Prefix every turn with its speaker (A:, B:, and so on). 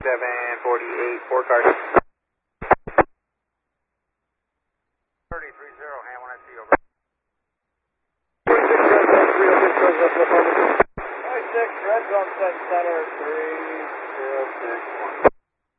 A: 748, 4 cars. 3030, Ham, I see you, over.
B: 26, Red Zone Center, 306.